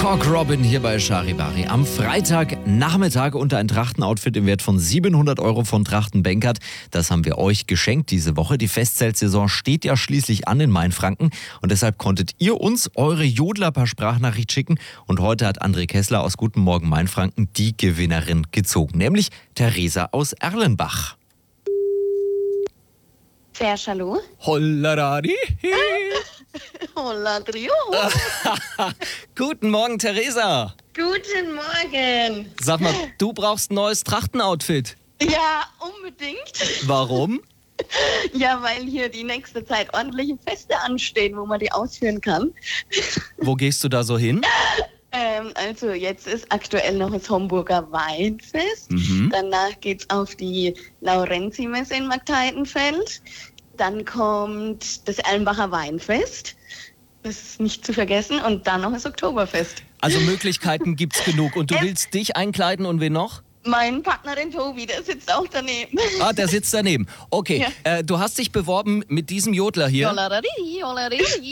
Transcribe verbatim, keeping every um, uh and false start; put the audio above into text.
Cock Robin hier bei Charivari. Am Freitagnachmittag unter ein Trachtenoutfit im Wert von siebenhundert Euro von Trachten Benkert. Das haben wir euch geschenkt diese Woche. Die Festzeltsaison steht ja schließlich an in Mainfranken. Und deshalb konntet ihr uns eure Jodler per Sprachnachricht schicken. Und heute hat André Kessler aus Guten Morgen Mainfranken die Gewinnerin gezogen. Nämlich Theresa aus Erlenbach. Wer, hallo? Hollarari. Holla, Trio. Guten Morgen, Theresa. Guten Morgen. Sag mal, du brauchst ein neues Trachtenoutfit. Ja, unbedingt. Warum? Ja, weil hier die nächste Zeit ordentliche Feste anstehen, wo man die ausführen kann. Wo gehst du da so hin? Ähm, also jetzt ist aktuell noch das Homburger Weinfest. Mhm. Danach geht's auf die Laurenzi-Messe in Marktheitenfeld. Dann kommt das Erlenbacher Weinfest. Das ist nicht zu vergessen. Und dann noch das Oktoberfest. Also Möglichkeiten gibt's genug. Und du Ja. willst dich einkleiden und wen noch? Mein Partner, den Tobi, der sitzt auch daneben. Ah, der sitzt daneben. Okay, Ja. äh, du hast dich beworben mit diesem Jodler hier. Hollerari, hollerari.